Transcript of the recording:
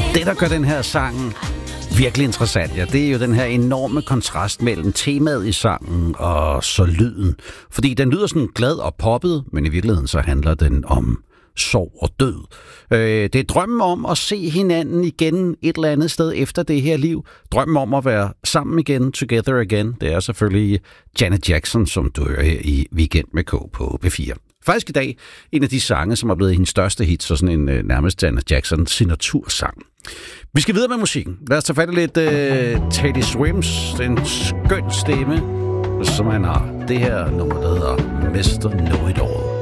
Det, der gør den her sang virkelig interessant, ja, det er jo den her enorme kontrast mellem temaet i sangen og så lyden. Fordi den lyder sådan glad og poppet, men i virkeligheden så handler den om sorg og død. Det er drømmen om at se hinanden igen et eller andet sted efter det her liv. Drømmen om at være sammen igen, together again. Det er selvfølgelig Janet Jackson, som du hører her i Weekend med K på P4. Faktisk i dag en af de sange, som er blevet hendes største hit, så sådan en nærmest Janet Jackson signatursang. Vi skal videre med musikken. Lad os tage fat i lidt Teddy Swims, den skøn stemme, som han har. Det her nummer, der hedder Mr. Know It All.